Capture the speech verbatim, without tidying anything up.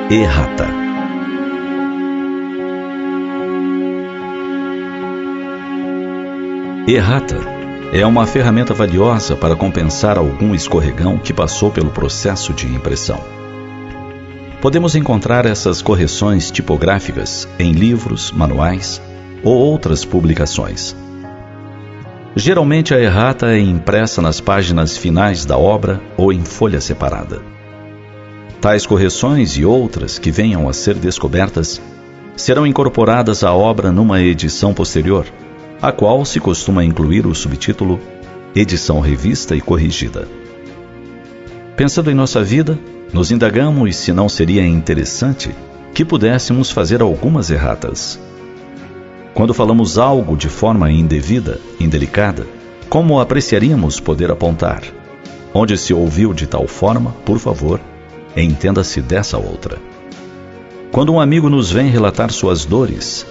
Errata. Errata é uma ferramenta valiosa para compensar algum escorregão que passou pelo processo de impressão. Podemos encontrar essas correções tipográficas em livros, manuais ou outras publicações. Geralmente a errata é impressa nas páginas finais da obra ou em folha separada. Tais correções e outras que venham a ser descobertas serão incorporadas à obra numa edição posterior, a qual se costuma incluir o subtítulo Edição Revista e Corrigida. Pensando em nossa vida, nos indagamos se não seria interessante que pudéssemos fazer algumas erratas. Quando falamos algo de forma indevida, indelicada, como apreciaríamos poder apontar? Onde se ouviu de tal forma, por favor, entenda-se dessa outra. Quando um amigo nos vem relatar suas dores,